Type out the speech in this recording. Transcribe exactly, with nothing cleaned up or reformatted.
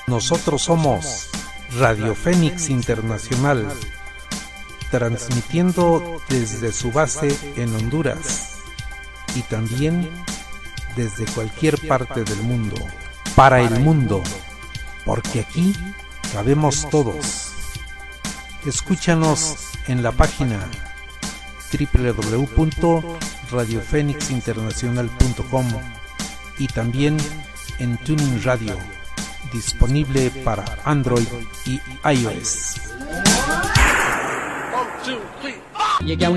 Nosotros somos Radio Fénix Internacional, transmitiendo desde su base en Honduras y también desde cualquier parte del mundo, para el mundo, porque aquí cabemos todos. Escúchanos en la página doble u doble u doble u punto radio fénix internacional punto com y también en Tuning Radio, disponible para Android y iOS. Llegué a una